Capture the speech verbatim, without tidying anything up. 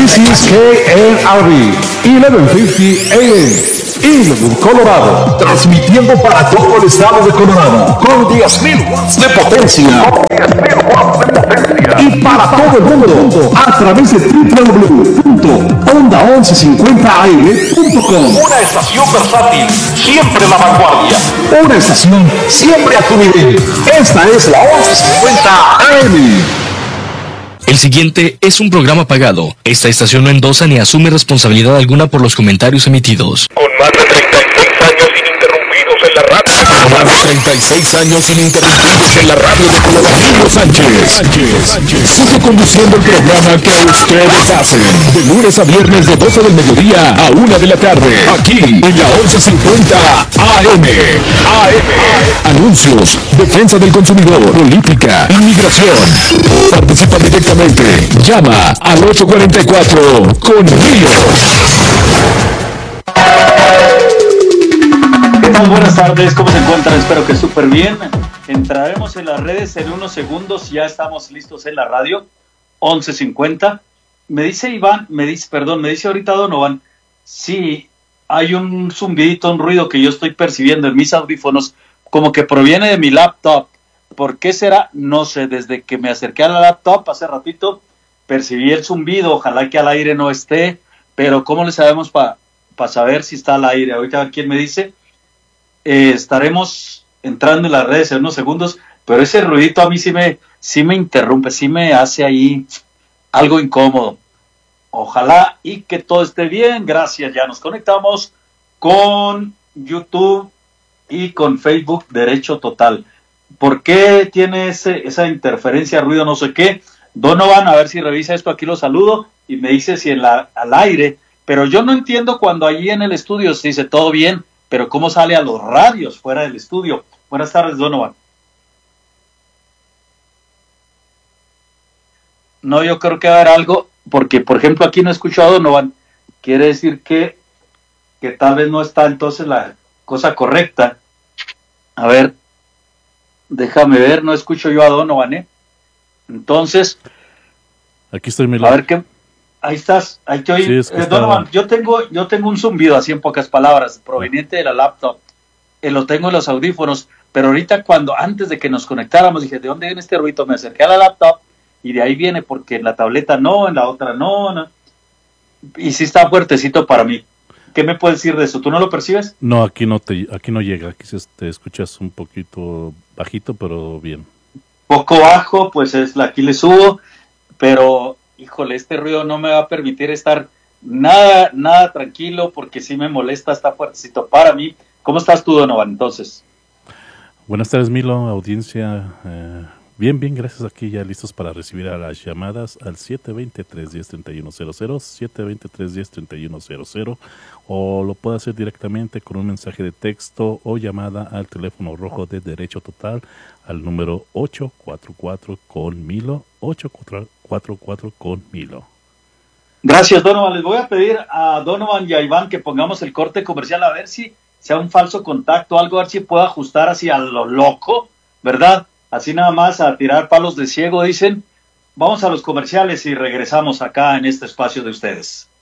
This is K N R B, eleven fifty A M. Inwood, Colorado, transmitiendo para todo el estado de Colorado con diez mil watts de potencia y para todo el mundo a través de doble u doble u doble u punto onda once cincuenta a m punto com. Una estación versátil, siempre a la vanguardia. Una estación siempre a tu nivel. Esta es la once cincuenta A M. El siguiente es un programa pagado. Esta estación no endosa ni asume responsabilidad alguna por los comentarios emitidos. Con más de treinta y seis años ininterrumpidos en la radio. Con más de treinta y seis años ininterrumpidos en la radio de Colorado. Sánchez, Sánchez, Sánchez sigue conduciendo el programa que ustedes hacen. De lunes a viernes de doce del mediodía a una de la tarde. Aquí en la once cincuenta A M. A M. Anuncios, defensa del consumidor, política, inmigración. Participa directamente. Llama al ocho cuarenta y cuatro con Río. ¿Qué tal? Buenas tardes, ¿cómo se encuentran? Espero que súper bien. Entraremos en las redes en unos segundos, ya estamos listos en la radio, once cincuenta. Me dice Iván, me dice, perdón, me dice ahorita Donovan, sí, hay un zumbidito, un ruido que yo estoy percibiendo en mis audífonos, como que proviene de mi laptop. ¿Por qué será? No sé, desde que me acerqué a la laptop hace ratito, percibí el zumbido, ojalá que al aire no esté, pero ¿cómo le sabemos para pa saber si está al aire? Ahorita quién me dice, eh, estaremos entrando en las redes en unos segundos, pero ese ruidito a mí sí me, sí me interrumpe, sí me hace ahí algo incómodo. Ojalá y que todo esté bien, gracias, ya nos conectamos con YouTube y con Facebook Derecho Total. ¿Por qué tiene ese, esa interferencia, ruido, no sé qué? Donovan, a ver si revisa esto, aquí lo saludo y me dice si en la, al aire, pero yo no entiendo cuando allí en el estudio se dice todo bien, pero cómo sale a los radios fuera del estudio. Buenas tardes, Donovan. No, yo creo que va a haber algo, porque por ejemplo aquí no escucho a Donovan, quiere decir que, que tal vez no está entonces la cosa correcta. A ver, déjame ver, no escucho yo a Donovan, ¿eh? Entonces, aquí estoy, Milo. A ver qué, ahí estás, ahí te oí. Sí, es que eh, está... Donovan, yo tengo, yo tengo un zumbido así en pocas palabras, proveniente de la laptop, eh, lo tengo en los audífonos, pero ahorita cuando, antes de que nos conectáramos, dije, ¿de dónde viene este ruido? Me acerqué a la laptop, y de ahí viene, porque en la tableta no, en la otra no, no. Y sí está fuertecito para mí. ¿Qué me puedes decir de eso? ¿Tú no lo percibes? No, aquí no te, aquí no llega, aquí se te escuchas un poquito bajito, pero bien. Poco bajo, pues es la, aquí le subo, pero híjole, este ruido no me va a permitir estar nada, nada tranquilo, porque sí me molesta, está fuertecito para mí. ¿Cómo estás tú, Donovan, entonces? Buenas tardes, Milo, audiencia. Eh, bien, bien, gracias. Aquí ya listos para recibir a las llamadas al siete dos cero, tres uno cero, tres uno cero cero, siete dos cero, tres uno cero, tres uno cero cero, o lo puede hacer directamente con un mensaje de texto o llamada al teléfono rojo de Derecho Total al número ocho cuatro cuatro con Milo, ocho cuatro cuatro con Milo. Gracias, Donovan. Les voy a pedir a Donovan y a Iván que pongamos el corte comercial a ver si sea un falso contacto, algo, a ver si puedo ajustar así a lo loco, ¿verdad? Así nada más a tirar palos de ciego, dicen. Vamos a los comerciales y regresamos acá en este espacio de ustedes.